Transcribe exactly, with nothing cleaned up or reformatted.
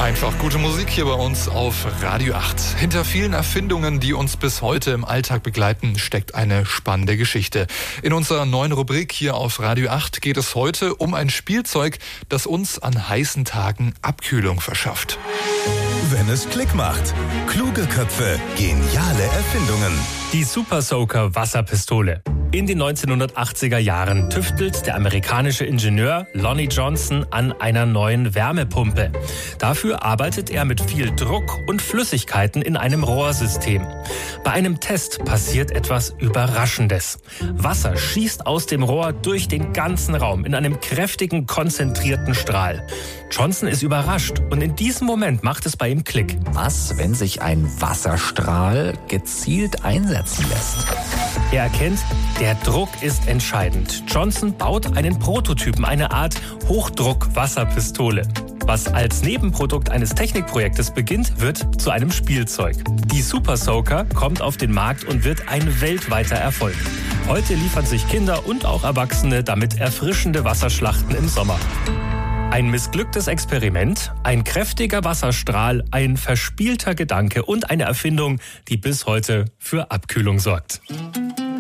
Einfach gute Musik hier bei uns auf Radio acht. Hinter vielen Erfindungen, die uns bis heute im Alltag begleiten, steckt eine spannende Geschichte. In unserer neuen Rubrik hier auf Radio acht geht es heute um ein Spielzeug, das uns an heißen Tagen Abkühlung verschafft. Wenn es Klick macht. Kluge Köpfe, geniale Erfindungen. Die Super Soaker Wasserpistole. In den neunzehnhundertachtziger Jahren tüftelt der amerikanische Ingenieur Lonnie Johnson an einer neuen Wärmepumpe. Dafür arbeitet er mit viel Druck und Flüssigkeiten in einem Rohrsystem. Bei einem Test passiert etwas Überraschendes. Wasser schießt aus dem Rohr durch den ganzen Raum in einem kräftigen, konzentrierten Strahl. Johnson ist überrascht und in diesem Moment macht es bei ihm Klick. Was, wenn sich ein Wasserstrahl gezielt einsetzen lässt? Er erkennt, der Druck ist entscheidend. Johnson baut einen Prototypen, eine Art Hochdruck-Wasserpistole. Was als Nebenprodukt eines Technikprojektes beginnt, wird zu einem Spielzeug. Die Super Soaker kommt auf den Markt und wird ein weltweiter Erfolg. Heute liefern sich Kinder und auch Erwachsene damit erfrischende Wasserschlachten im Sommer. Ein missglücktes Experiment, ein kräftiger Wasserstrahl, ein verspielter Gedanke und eine Erfindung, die bis heute für Abkühlung sorgt.